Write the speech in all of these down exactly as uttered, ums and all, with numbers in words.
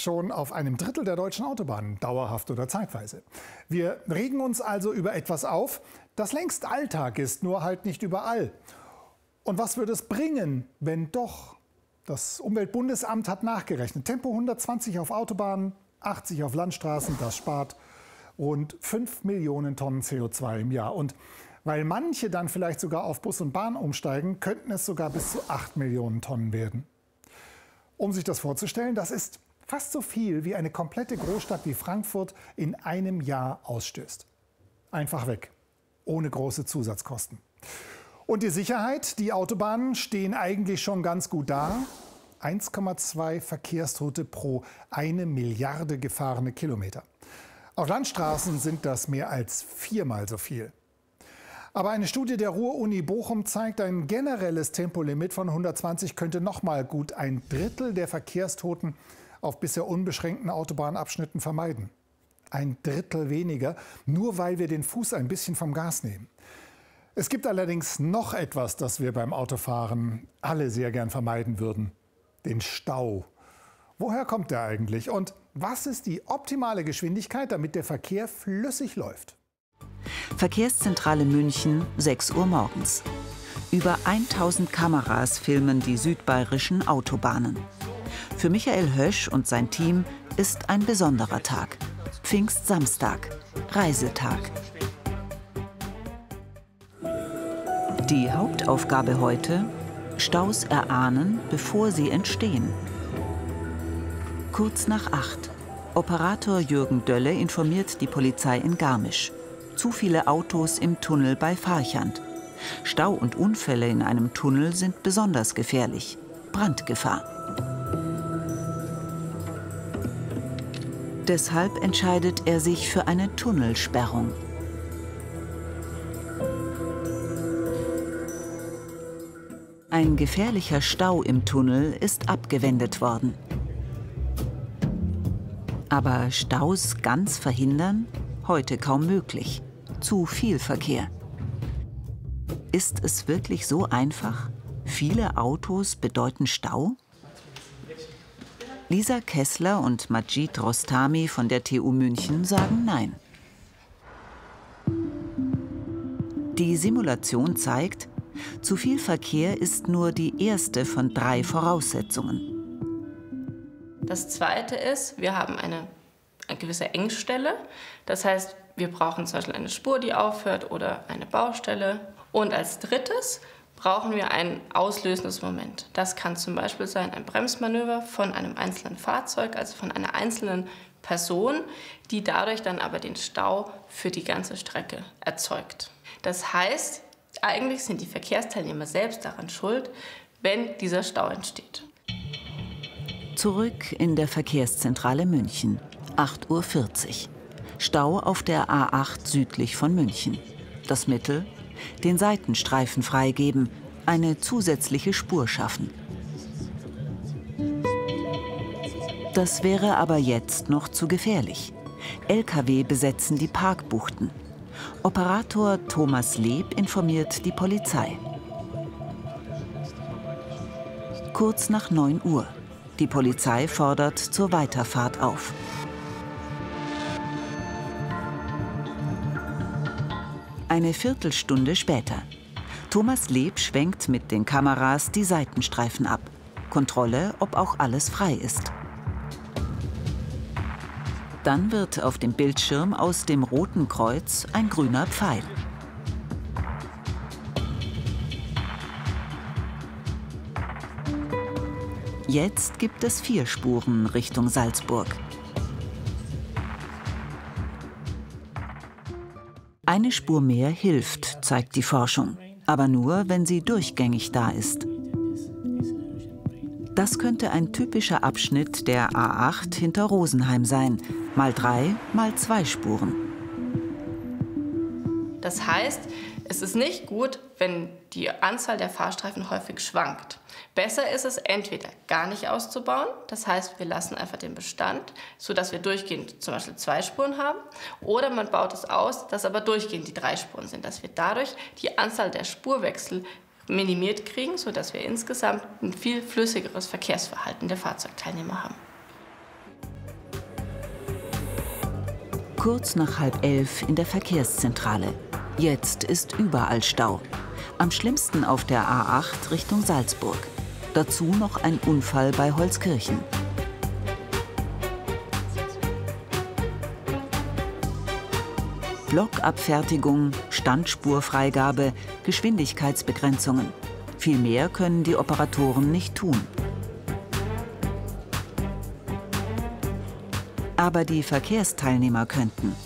schon auf einem Drittel der deutschen Autobahnen, dauerhaft oder zeitweise. Wir regen uns also über etwas auf, das längst Alltag ist, nur halt nicht überall. Und was würde es bringen, wenn doch? Das Umweltbundesamt hat nachgerechnet. Tempo hundertzwanzig auf Autobahnen, achtzig auf Landstraßen, das spart rund fünf Millionen Tonnen C O zwei im Jahr. Und weil manche dann vielleicht sogar auf Bus und Bahn umsteigen, könnten es sogar bis zu acht Millionen Tonnen werden. Um sich das vorzustellen, das ist fast so viel, wie eine komplette Großstadt wie Frankfurt in einem Jahr ausstößt. Einfach weg, ohne große Zusatzkosten. Und die Sicherheit, die Autobahnen stehen eigentlich schon ganz gut da. eins Komma zwei Verkehrstote pro eine Milliarde gefahrene Kilometer. Auf Landstraßen sind das mehr als viermal so viel. Aber eine Studie der Ruhr-Uni Bochum zeigt, ein generelles Tempolimit von hundertzwanzig könnte noch mal gut ein Drittel der Verkehrstoten auf bisher unbeschränkten Autobahnabschnitten vermeiden. Ein Drittel weniger, nur weil wir den Fuß ein bisschen vom Gas nehmen. Es gibt allerdings noch etwas, das wir beim Autofahren alle sehr gern vermeiden würden: den Stau. Woher kommt der eigentlich? Und was ist die optimale Geschwindigkeit, damit der Verkehr flüssig läuft? Verkehrszentrale München, sechs Uhr morgens. Über tausend Kameras filmen die südbayerischen Autobahnen. Für Michael Hösch und sein Team ist ein besonderer Tag. Pfingstsamstag, Reisetag. Die Hauptaufgabe heute: Staus erahnen, bevor sie entstehen. Kurz nach acht. Operator Jürgen Dölle informiert die Polizei in Garmisch. Zu viele Autos im Tunnel bei Farchant. Stau und Unfälle in einem Tunnel sind besonders gefährlich. Brandgefahr. Deshalb entscheidet er sich für eine Tunnelsperrung. Ein gefährlicher Stau im Tunnel ist abgewendet worden. Aber Staus ganz verhindern? Heute kaum möglich. Zu viel Verkehr. Ist es wirklich so einfach? Viele Autos bedeuten Stau? Lisa Kessler und Majid Rostami von der T U München sagen nein. Die Simulation zeigt, zu viel Verkehr ist nur die erste von drei Voraussetzungen. Das zweite ist, wir haben eine, eine gewisse Engstelle. Das heißt, wir brauchen zum Beispiel eine Spur, die aufhört, oder eine Baustelle. Und als drittes brauchen wir ein auslösendes Moment. Das kann zum Beispiel sein ein Bremsmanöver von einem einzelnen Fahrzeug, also von einer einzelnen Person, die dadurch dann aber den Stau für die ganze Strecke erzeugt. Das heißt, eigentlich sind die Verkehrsteilnehmer selbst daran schuld, wenn dieser Stau entsteht. Zurück in der Verkehrszentrale München, acht Uhr vierzig. Stau auf der A acht südlich von München. Das Mittel? Den Seitenstreifen freigeben, eine zusätzliche Spur schaffen. Das wäre aber jetzt noch zu gefährlich. L K W besetzen die Parkbuchten. Operator Thomas Leb informiert die Polizei. Kurz nach neun Uhr. Die Polizei fordert zur Weiterfahrt auf. Eine Viertelstunde später. Thomas Leb schwenkt mit den Kameras die Seitenstreifen ab. Kontrolle, ob auch alles frei ist. Dann wird auf dem Bildschirm aus dem roten Kreuz ein grüner Pfeil. Jetzt gibt es vier Spuren Richtung Salzburg. Eine Spur mehr hilft, zeigt die Forschung. Aber nur, wenn sie durchgängig da ist. Das könnte ein typischer Abschnitt der A acht hinter Rosenheim sein. Mal drei, mal zwei Spuren. Das heißt, es ist nicht gut, wenn die Anzahl der Fahrstreifen häufig schwankt. Besser ist es, entweder gar nicht auszubauen, das heißt, wir lassen einfach den Bestand, sodass wir durchgehend zum Beispiel zwei Spuren haben, oder man baut es aus, dass aber durchgehend die drei Spuren sind, dass wir dadurch die Anzahl der Spurwechsel minimiert kriegen, sodass wir insgesamt ein viel flüssigeres Verkehrsverhalten der Fahrzeugteilnehmer haben. Kurz nach halb elf in der Verkehrszentrale. Jetzt ist überall Stau. Am schlimmsten auf der A acht Richtung Salzburg. Dazu noch ein Unfall bei Holzkirchen. Blockabfertigung, Standspurfreigabe, Geschwindigkeitsbegrenzungen. Viel mehr können die Operatoren nicht tun. Aber die Verkehrsteilnehmer könnten.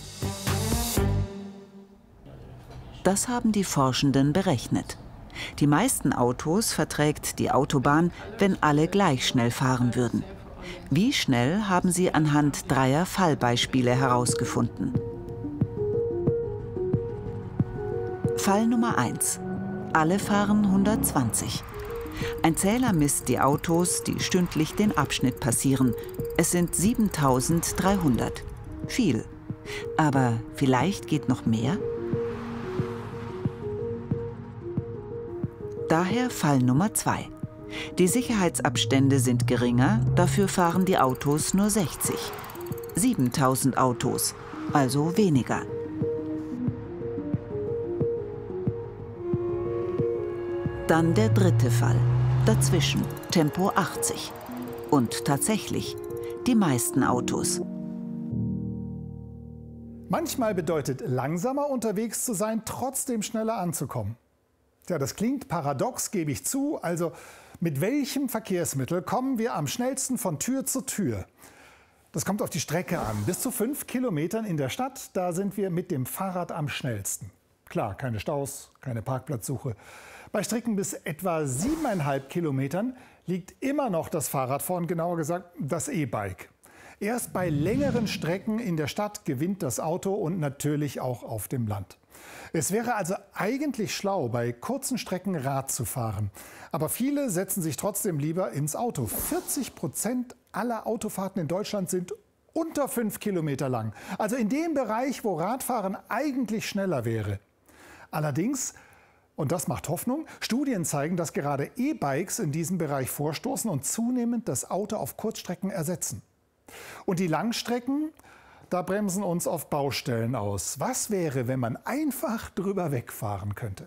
Das haben die Forschenden berechnet. Die meisten Autos verträgt die Autobahn, wenn alle gleich schnell fahren würden. Wie schnell haben sie anhand dreier Fallbeispiele herausgefunden. Fall Nummer eins. Alle fahren hundertzwanzig. Ein Zähler misst die Autos, die stündlich den Abschnitt passieren. Es sind siebentausenddreihundert. Viel. Aber vielleicht geht noch mehr? Daher Fall Nummer zwei. Die Sicherheitsabstände sind geringer, dafür fahren die Autos nur sechzig. siebentausend Autos, also weniger. Dann der dritte Fall. Dazwischen Tempo achtzig. Und tatsächlich, die meisten Autos. Manchmal bedeutet langsamer unterwegs zu sein, trotzdem schneller anzukommen. Ja, das klingt paradox, gebe ich zu. Also mit welchem Verkehrsmittel kommen wir am schnellsten von Tür zu Tür? Das kommt auf die Strecke an. Bis zu fünf Kilometern in der Stadt, da sind wir mit dem Fahrrad am schnellsten. Klar, keine Staus, keine Parkplatzsuche. Bei Strecken bis etwa siebeneinhalb Kilometern liegt immer noch das Fahrrad vorn, genauer gesagt das E-Bike. Erst bei längeren Strecken in der Stadt gewinnt das Auto und natürlich auch auf dem Land. Es wäre also eigentlich schlau, bei kurzen Strecken Rad zu fahren. Aber viele setzen sich trotzdem lieber ins Auto. vierzig Prozent aller Autofahrten in Deutschland sind unter fünf Kilometer lang. Also in dem Bereich, wo Radfahren eigentlich schneller wäre. Allerdings, und das macht Hoffnung, Studien zeigen, dass gerade E-Bikes in diesem Bereich vorstoßen und zunehmend das Auto auf Kurzstrecken ersetzen. Und die Langstrecken, da bremsen uns auf Baustellen aus. Was wäre, wenn man einfach drüber wegfahren könnte?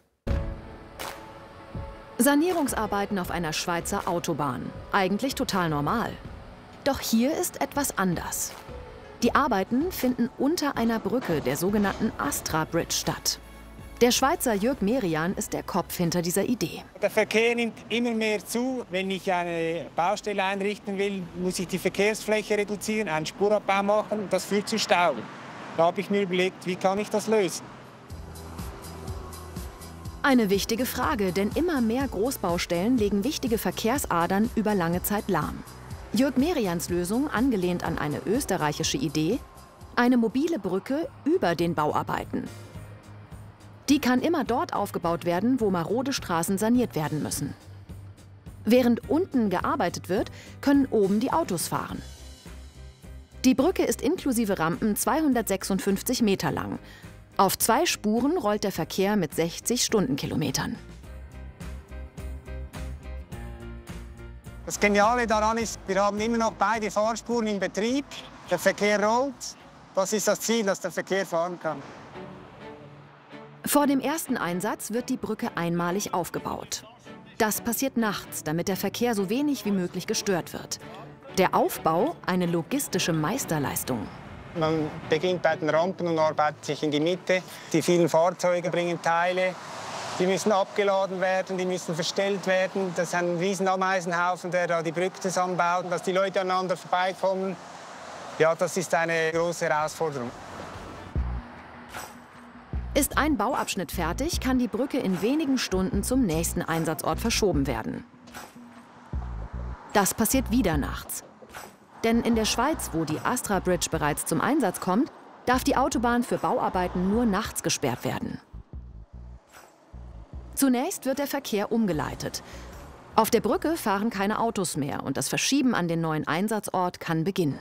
Sanierungsarbeiten auf einer Schweizer Autobahn. Eigentlich total normal. Doch hier ist etwas anders. Die Arbeiten finden unter einer Brücke, der sogenannten Astra Bridge, statt. Der Schweizer Jürg Merian ist der Kopf hinter dieser Idee. Der Verkehr nimmt immer mehr zu. Wenn ich eine Baustelle einrichten will, muss ich die Verkehrsfläche reduzieren, einen Spurabbau machen. Das führt zu Stau. Da habe ich mir überlegt, wie kann ich das lösen? Eine wichtige Frage, denn immer mehr Großbaustellen legen wichtige Verkehrsadern über lange Zeit lahm. Jürg Merians Lösung, angelehnt an eine österreichische Idee, eine mobile Brücke über den Bauarbeiten. Die kann immer dort aufgebaut werden, wo marode Straßen saniert werden müssen. Während unten gearbeitet wird, können oben die Autos fahren. Die Brücke ist inklusive Rampen zweihundertsechsundfünfzig Meter lang. Auf zwei Spuren rollt der Verkehr mit sechzig Stundenkilometern. Das Geniale daran ist, wir haben immer noch beide Fahrspuren in Betrieb. Der Verkehr rollt. Das ist das Ziel, dass der Verkehr fahren kann. Vor dem ersten Einsatz wird die Brücke einmalig aufgebaut. Das passiert nachts, damit der Verkehr so wenig wie möglich gestört wird. Der Aufbau eine logistische Meisterleistung. Man beginnt bei den Rampen und arbeitet sich in die Mitte. Die vielen Fahrzeuge bringen Teile. Die müssen abgeladen werden, die müssen verstellt werden. Das ist ein riesen Ameisenhaufen, der da die Brücke zusammenbaut, dass die Leute aneinander vorbeikommen. Ja, das ist eine große Herausforderung. Ist ein Bauabschnitt fertig, kann die Brücke in wenigen Stunden zum nächsten Einsatzort verschoben werden. Das passiert wieder nachts. Denn in der Schweiz, wo die Astra Bridge bereits zum Einsatz kommt, darf die Autobahn für Bauarbeiten nur nachts gesperrt werden. Zunächst wird der Verkehr umgeleitet. Auf der Brücke fahren keine Autos mehr und das Verschieben an den neuen Einsatzort kann beginnen.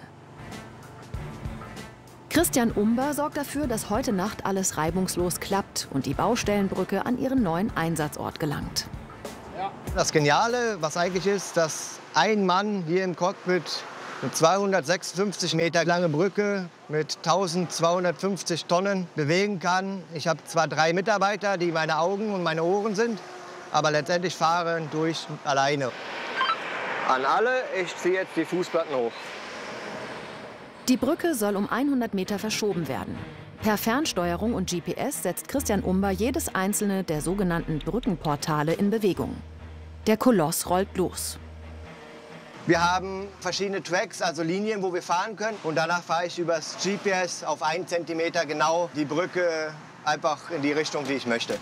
Christian Umber sorgt dafür, dass heute Nacht alles reibungslos klappt und die Baustellenbrücke an ihren neuen Einsatzort gelangt. Das Geniale, was eigentlich ist, dass ein Mann hier im Cockpit Eine zweihundertsechsundfünfzig Meter lange Brücke mit eintausendzweihundertfünfzig Tonnen bewegen kann. Ich habe zwar drei Mitarbeiter, die meine Augen und meine Ohren sind, aber letztendlich fahren durch alleine. An alle, ich ziehe jetzt die Fußplatten hoch. Die Brücke soll um hundert Meter verschoben werden. Per Fernsteuerung und G P S setzt Christian Umber jedes einzelne der sogenannten Brückenportale in Bewegung. Der Koloss rollt los. Wir haben verschiedene Tracks, also Linien, wo wir fahren können. Und danach fahre ich übers G P S auf einen Zentimeter genau die Brücke einfach in die Richtung, die ich möchte.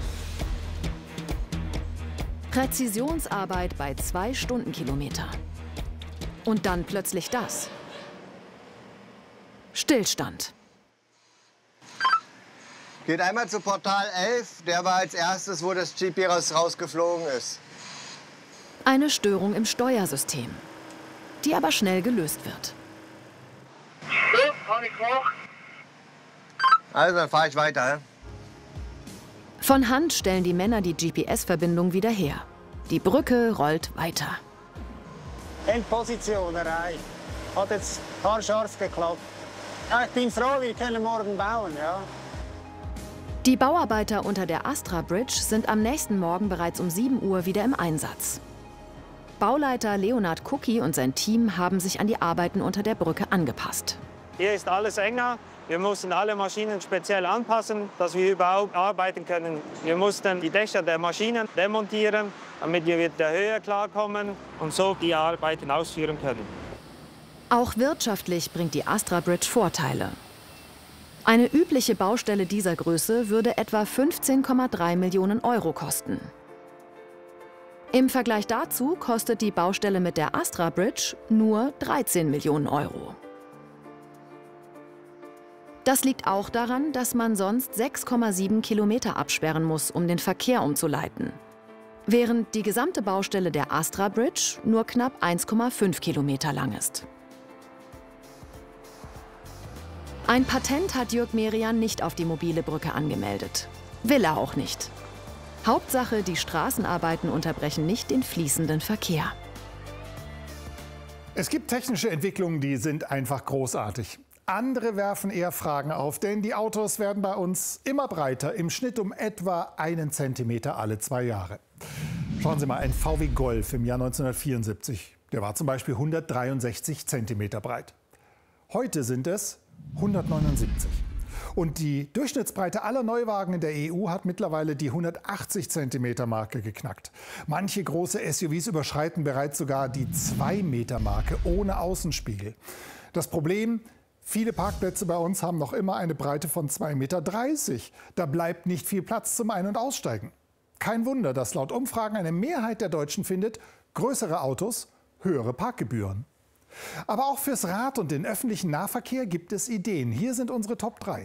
Präzisionsarbeit bei zwei Stundenkilometer. Und dann plötzlich das. Stillstand. Geht einmal zu Portal elf, der war als erstes, wo das G P S rausgeflogen ist. Eine Störung im Steuersystem, die aber schnell gelöst wird. Also, dann fahre ich weiter. Von Hand stellen die Männer die G P S-Verbindung wieder her. Die Brücke rollt weiter. Endposition erreicht. Hat jetzt haarscharf geklappt. Ja, ich bin froh, wir können morgen bauen. Ja. Die Bauarbeiter unter der Astra Bridge sind am nächsten Morgen bereits um sieben Uhr wieder im Einsatz. Bauleiter Leonard Kucki und sein Team haben sich an die Arbeiten unter der Brücke angepasst. Hier ist alles enger. Wir mussten alle Maschinen speziell anpassen, dass wir überhaupt arbeiten können. Wir mussten die Dächer der Maschinen demontieren, damit wir mit der Höhe klarkommen und so die Arbeiten ausführen können. Auch wirtschaftlich bringt die Astra Bridge Vorteile. Eine übliche Baustelle dieser Größe würde etwa fünfzehn Komma drei Millionen Euro kosten. Im Vergleich dazu kostet die Baustelle mit der Astra Bridge nur dreizehn Millionen Euro. Das liegt auch daran, dass man sonst sechs Komma sieben Kilometer absperren muss, um den Verkehr umzuleiten. Während die gesamte Baustelle der Astra Bridge nur knapp eins Komma fünf Kilometer lang ist. Ein Patent hat Jürg Merian nicht auf die mobile Brücke angemeldet. Will er auch nicht. Hauptsache, die Straßenarbeiten unterbrechen nicht den fließenden Verkehr. Es gibt technische Entwicklungen, die sind einfach großartig. Andere werfen eher Fragen auf, denn die Autos werden bei uns immer breiter, im Schnitt um etwa einen Zentimeter alle zwei Jahre. Schauen Sie mal, ein V W Golf im Jahr neunzehnhundertvierundsiebzig, der war zum Beispiel hundertdreiundsechzig Zentimeter breit. Heute sind es hundertneunundsiebzig. Und die Durchschnittsbreite aller Neuwagen in der E U hat mittlerweile die hundertachtzig Zentimeter Marke geknackt. Manche große S U Vs überschreiten bereits sogar die zwei Meter Marke ohne Außenspiegel. Das Problem: Viele Parkplätze bei uns haben noch immer eine Breite von zwei Meter dreißig. Da bleibt nicht viel Platz zum Ein- und Aussteigen. Kein Wunder, dass laut Umfragen eine Mehrheit der Deutschen findet, größere Autos, höhere Parkgebühren. Aber auch fürs Rad und den öffentlichen Nahverkehr gibt es Ideen. Hier sind unsere Top drei.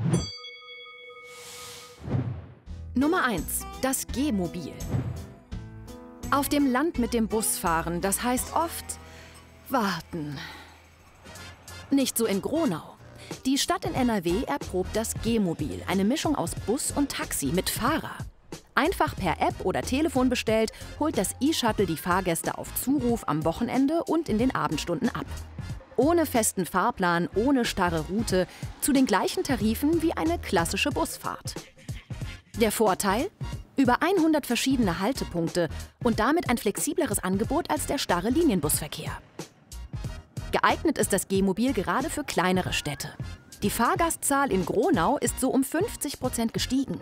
Nummer eins. Das G-Mobil. Auf dem Land mit dem Bus fahren, das heißt oft warten. Nicht so in Gronau. Die Stadt in N R W erprobt das G-Mobil, eine Mischung aus Bus und Taxi mit Fahrer. Einfach per App oder Telefon bestellt, holt das E-Shuttle die Fahrgäste auf Zuruf am Wochenende und in den Abendstunden ab. Ohne festen Fahrplan, ohne starre Route, zu den gleichen Tarifen wie eine klassische Busfahrt. Der Vorteil? Über hundert verschiedene Haltepunkte und damit ein flexibleres Angebot als der starre Linienbusverkehr. Geeignet ist das G-Mobil gerade für kleinere Städte. Die Fahrgastzahl in Gronau ist so um fünfzig Prozent gestiegen.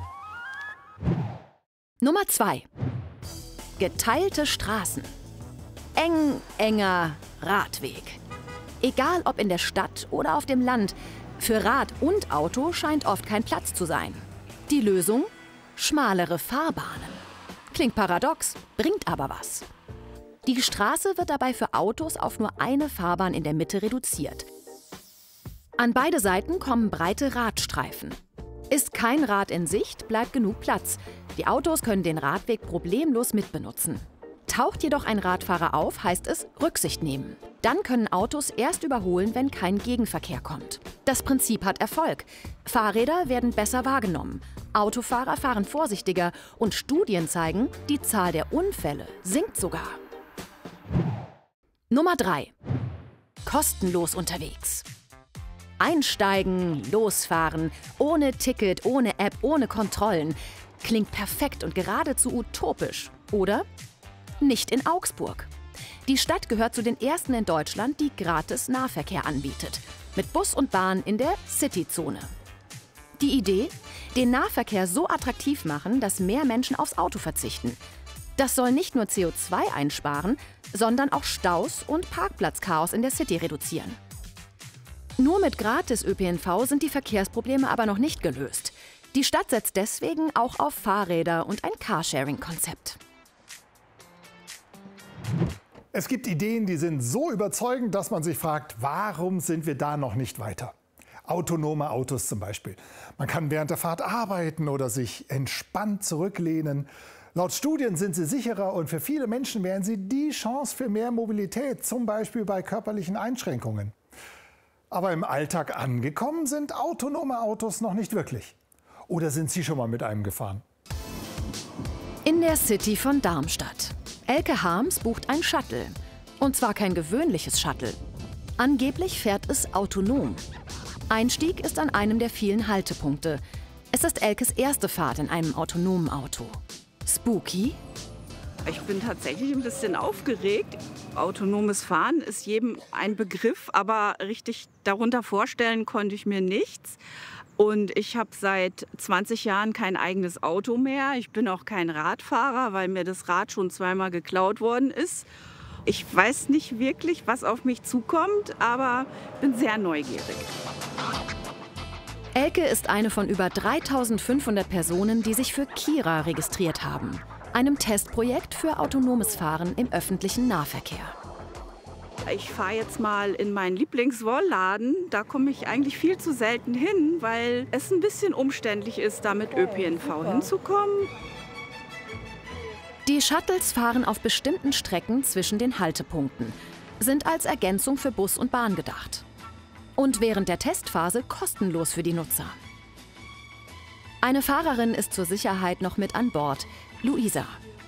Nummer zwei. Geteilte Straßen. Eng, enger Radweg. Egal ob in der Stadt oder auf dem Land, für Rad und Auto scheint oft kein Platz zu sein. Die Lösung? Schmalere Fahrbahnen. Klingt paradox, bringt aber was. Die Straße wird dabei für Autos auf nur eine Fahrbahn in der Mitte reduziert. An beide Seiten kommen breite Radstreifen. Ist kein Rad in Sicht, bleibt genug Platz. Die Autos können den Radweg problemlos mitbenutzen. Taucht jedoch ein Radfahrer auf, heißt es Rücksicht nehmen. Dann können Autos erst überholen, wenn kein Gegenverkehr kommt. Das Prinzip hat Erfolg. Fahrräder werden besser wahrgenommen. Autofahrer fahren vorsichtiger und Studien zeigen, die Zahl der Unfälle sinkt sogar. Nummer drei. kostenlos unterwegs. Einsteigen, losfahren, ohne Ticket, ohne App, ohne Kontrollen. Klingt perfekt und geradezu utopisch, oder? Nicht in Augsburg. Die Stadt gehört zu den ersten in Deutschland, die gratis Nahverkehr anbietet. Mit Bus und Bahn in der Cityzone. Die Idee? Den Nahverkehr so attraktiv machen, dass mehr Menschen aufs Auto verzichten. Das soll nicht nur C O zwei einsparen, sondern auch Staus und Parkplatzchaos in der City reduzieren. Nur mit Gratis-Ö P N V sind die Verkehrsprobleme aber noch nicht gelöst. Die Stadt setzt deswegen auch auf Fahrräder und ein Carsharing-Konzept. Es gibt Ideen, die sind so überzeugend, dass man sich fragt, warum sind wir da noch nicht weiter? Autonome Autos zum Beispiel. Man kann während der Fahrt arbeiten oder sich entspannt zurücklehnen. Laut Studien sind sie sicherer und für viele Menschen wären sie die Chance für mehr Mobilität, zum Beispiel bei körperlichen Einschränkungen. Aber im Alltag angekommen sind autonome Autos noch nicht wirklich. Oder sind Sie schon mal mit einem gefahren? In der City von Darmstadt. Elke Harms bucht ein Shuttle. Und zwar kein gewöhnliches Shuttle. Angeblich fährt es autonom. Einstieg ist an einem der vielen Haltepunkte. Es ist Elkes erste Fahrt in einem autonomen Auto. Spooky? Ich bin tatsächlich ein bisschen aufgeregt. Autonomes Fahren ist jedem ein Begriff, aber richtig darunter vorstellen konnte ich mir nichts. Und ich habe seit zwanzig Jahren kein eigenes Auto mehr. Ich bin auch kein Radfahrer, weil mir das Rad schon zweimal geklaut worden ist. Ich weiß nicht wirklich, was auf mich zukommt, aber bin sehr neugierig. Elke ist eine von über dreitausendfünfhundert Personen, die sich für Kira registriert haben. Einem Testprojekt für autonomes Fahren im öffentlichen Nahverkehr. Ich fahre jetzt mal in meinen Lieblingswollladen. Da komme ich eigentlich viel zu selten hin, weil es ein bisschen umständlich ist, da mit Ö P N V hinzukommen. Die Shuttles fahren auf bestimmten Strecken zwischen den Haltepunkten, sind als Ergänzung für Bus und Bahn gedacht. Und während der Testphase kostenlos für die Nutzer. Eine Fahrerin ist zur Sicherheit noch mit an Bord, Luisa.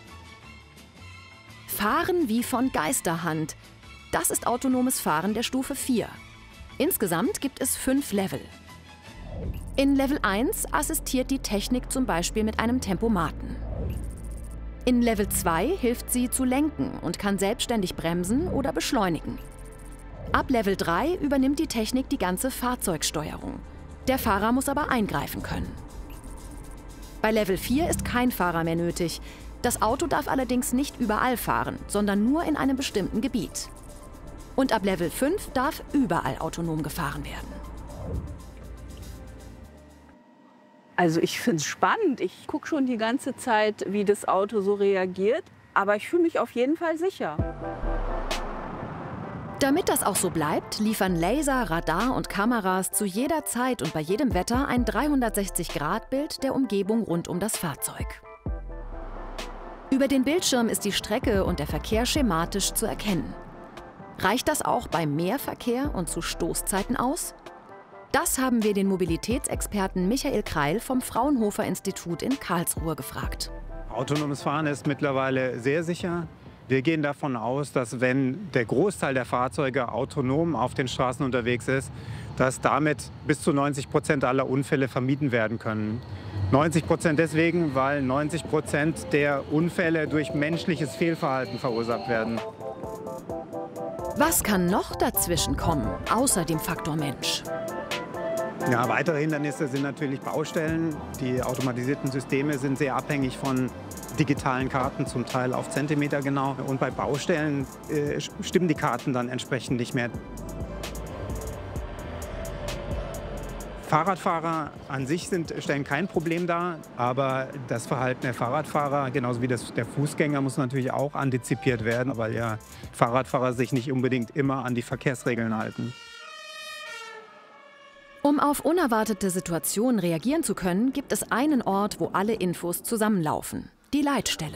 Fahren wie von Geisterhand. Das ist autonomes Fahren der Stufe vier. Insgesamt gibt es fünf Level. In Level eins assistiert die Technik zum Beispiel mit einem Tempomaten. In Level zwei hilft sie zu lenken und kann selbstständig bremsen oder beschleunigen. Ab Level drei übernimmt die Technik die ganze Fahrzeugsteuerung. Der Fahrer muss aber eingreifen können. Bei Level vier ist kein Fahrer mehr nötig. Das Auto darf allerdings nicht überall fahren, sondern nur in einem bestimmten Gebiet. Und ab Level fünf darf überall autonom gefahren werden. Also ich finde es spannend. Ich gucke schon die ganze Zeit, wie das Auto so reagiert. Aber ich fühle mich auf jeden Fall sicher. Damit das auch so bleibt, liefern Laser, Radar und Kameras zu jeder Zeit und bei jedem Wetter ein dreihundertsechzig Grad Bild der Umgebung rund um das Fahrzeug. Über den Bildschirm ist die Strecke und der Verkehr schematisch zu erkennen. Reicht das auch bei Mehrverkehr und zu Stoßzeiten aus? Das haben wir den Mobilitätsexperten Michael Kreil vom Fraunhofer Institut in Karlsruhe gefragt. Autonomes Fahren ist mittlerweile sehr sicher. Wir gehen davon aus, dass wenn der Großteil der Fahrzeuge autonom auf den Straßen unterwegs ist, dass damit bis zu neunzig Prozent aller Unfälle vermieden werden können. neunzig Prozent deswegen, weil neunzig Prozent der Unfälle durch menschliches Fehlverhalten verursacht werden. Was kann noch dazwischen kommen, außer dem Faktor Mensch? Ja, weitere Hindernisse sind natürlich Baustellen. Die automatisierten Systeme sind sehr abhängig von digitalen Karten, zum Teil auf Zentimeter genau. Und bei Baustellen äh, stimmen die Karten dann entsprechend nicht mehr. Fahrradfahrer an sich sind, stellen kein Problem dar, aber das Verhalten der Fahrradfahrer, genauso wie das der Fußgänger, muss natürlich auch antizipiert werden, weil ja Fahrradfahrer sich nicht unbedingt immer an die Verkehrsregeln halten. Um auf unerwartete Situationen reagieren zu können, gibt es einen Ort, wo alle Infos zusammenlaufen: die Leitstelle.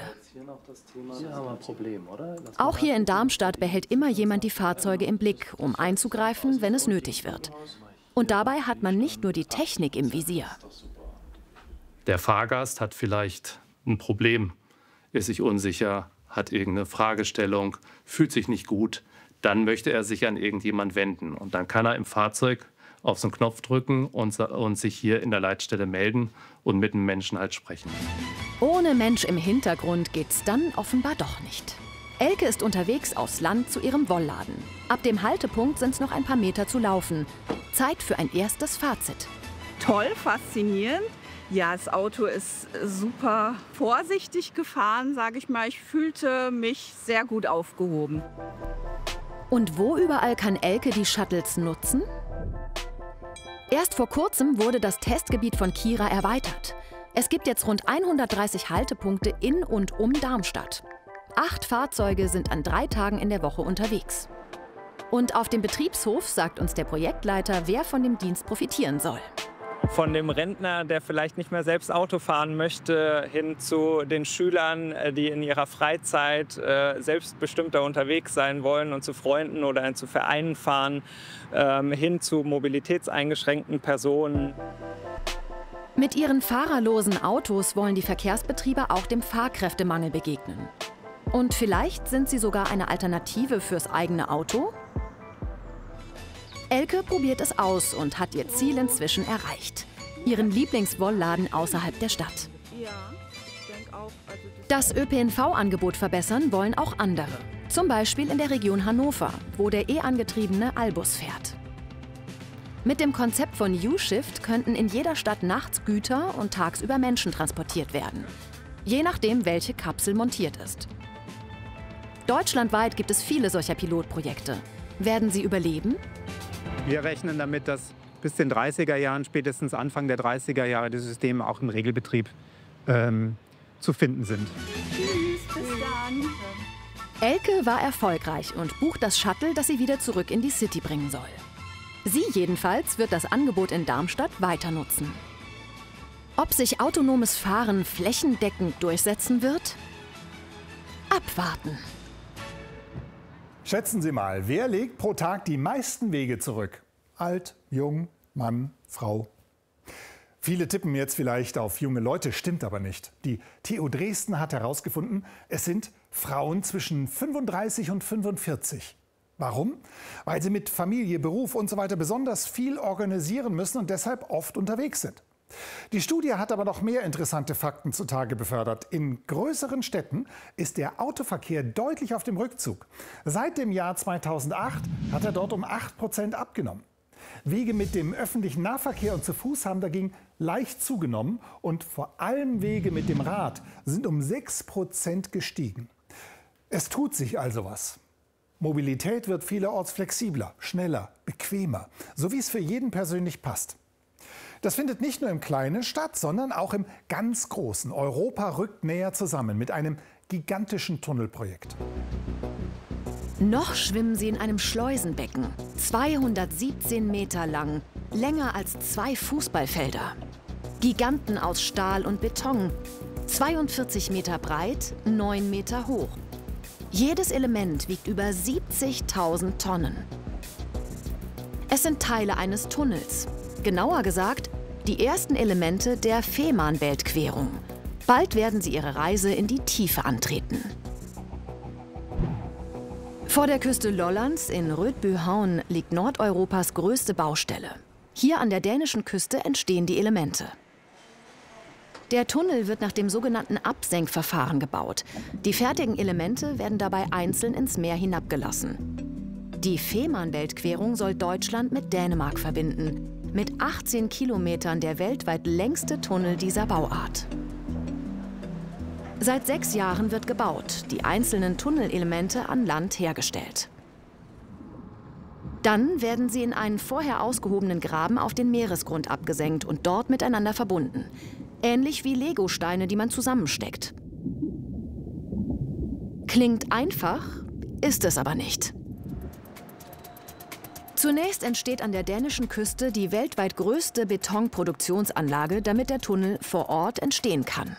Auch hier in Darmstadt behält immer jemand die Fahrzeuge im Blick, um einzugreifen, wenn es nötig wird. Und dabei hat man nicht nur die Technik im Visier. Der Fahrgast hat vielleicht ein Problem, ist sich unsicher, hat irgendeine Fragestellung, fühlt sich nicht gut. dann möchte er sich an irgendjemand wenden. Und dann kann er im Fahrzeug auf so einen Knopf drücken und, und sich hier in der Leitstelle melden und mit einem Menschen halt sprechen. Ohne Mensch im Hintergrund geht's dann offenbar doch nicht. Elke ist unterwegs aufs Land zu ihrem Wollladen. Ab dem Haltepunkt sind es noch ein paar Meter zu laufen. Zeit für ein erstes Fazit. Toll, faszinierend. Ja, das Auto ist super vorsichtig gefahren, sage ich mal. Ich fühlte mich sehr gut aufgehoben. Und wo überall kann Elke die Shuttles nutzen? Erst vor kurzem wurde das Testgebiet von Kira erweitert. Es gibt jetzt rund hundertdreißig Haltepunkte in und um Darmstadt. Acht Fahrzeuge sind an drei Tagen in der Woche unterwegs. Und auf dem Betriebshof sagt uns der Projektleiter, wer von dem Dienst profitieren soll. Von dem Rentner, der vielleicht nicht mehr selbst Auto fahren möchte, hin zu den Schülern, die in ihrer Freizeit äh, selbstbestimmter unterwegs sein wollen und zu Freunden oder zu Vereinen fahren, ähm, hin zu mobilitätseingeschränkten Personen. Mit ihren fahrerlosen Autos wollen die Verkehrsbetriebe auch dem Fahrkräftemangel begegnen. Und vielleicht sind sie sogar eine Alternative fürs eigene Auto? Elke probiert es aus und hat ihr Ziel inzwischen erreicht. Ihren Lieblingswollladen außerhalb der Stadt. Das Ö P N V-Angebot verbessern wollen auch andere. Zum Beispiel in der Region Hannover, wo der E-angetriebene Albus fährt. Mit dem Konzept von U-Shift könnten in jeder Stadt nachts Güter und tagsüber Menschen transportiert werden. Je nachdem, welche Kapsel montiert ist. Deutschlandweit gibt es viele solcher Pilotprojekte. Werden sie überleben? Wir rechnen damit, dass bis den dreißiger Jahren, spätestens Anfang der dreißiger Jahre, die Systeme auch im Regelbetrieb ähm, zu finden sind. Tschüss, bis dann. Elke war erfolgreich und bucht das Shuttle, das sie wieder zurück in die City bringen soll. Sie jedenfalls wird das Angebot in Darmstadt weiter nutzen. Ob sich autonomes Fahren flächendeckend durchsetzen wird? Abwarten. Schätzen Sie mal, wer legt pro Tag die meisten Wege zurück? Alt, jung, Mann, Frau. Viele tippen jetzt vielleicht auf junge Leute, stimmt aber nicht. Die T U Dresden hat herausgefunden, es sind Frauen zwischen fünfunddreißig und fünfundvierzig. Warum? Weil sie mit Familie, Beruf und so weiter besonders viel organisieren müssen und deshalb oft unterwegs sind. Die Studie hat aber noch mehr interessante Fakten zutage befördert. In größeren Städten ist der Autoverkehr deutlich auf dem Rückzug. Seit dem Jahr zweitausendacht hat er dort um acht Prozent abgenommen. Wege mit dem öffentlichen Nahverkehr und zu Fuß haben dagegen leicht zugenommen und vor allem Wege mit dem Rad sind um sechs Prozent gestiegen. Es tut sich also was. Mobilität wird vielerorts flexibler, schneller, bequemer, so wie es für jeden persönlich passt. Das findet nicht nur im Kleinen statt, sondern auch im ganz Großen. Europa rückt näher zusammen mit einem gigantischen Tunnelprojekt. Noch schwimmen sie in einem Schleusenbecken, zweihundertsiebzehn Meter lang, länger als zwei Fußballfelder. Giganten aus Stahl und Beton, zweiundvierzig Meter breit, neun Meter hoch. Jedes Element wiegt über siebzigtausend Tonnen. Es sind Teile eines Tunnels. Genauer gesagt, die ersten Elemente der Fehmarnbeltquerung. Bald werden sie ihre Reise in die Tiefe antreten. Vor der Küste Lollands in Rödbyhavn liegt Nordeuropas größte Baustelle. Hier an der dänischen Küste entstehen die Elemente. Der Tunnel wird nach dem sogenannten Absenkverfahren gebaut. Die fertigen Elemente werden dabei einzeln ins Meer hinabgelassen. Die Fehmarnbeltquerung soll Deutschland mit Dänemark verbinden. Mit achtzehn Kilometern der weltweit längste Tunnel dieser Bauart. Seit sechs Jahren wird gebaut, die einzelnen Tunnelelemente an Land hergestellt. Dann werden sie in einen vorher ausgehobenen Graben auf den Meeresgrund abgesenkt und dort miteinander verbunden. Ähnlich wie Legosteine, die man zusammensteckt. Klingt einfach, ist es aber nicht. Zunächst entsteht an der dänischen Küste die weltweit größte Betonproduktionsanlage, damit der Tunnel vor Ort entstehen kann.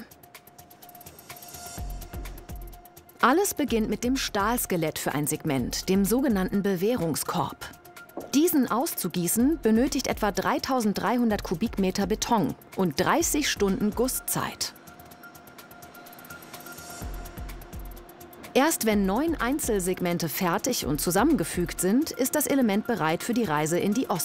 Alles beginnt mit dem Stahlskelett für ein Segment, dem sogenannten Bewehrungskorb. Diesen auszugießen benötigt etwa dreitausenddreihundert Kubikmeter Beton und dreißig Stunden Gusszeit. Erst wenn neun Einzelsegmente fertig und zusammengefügt sind, ist das Element bereit für die Reise in die Ostsee.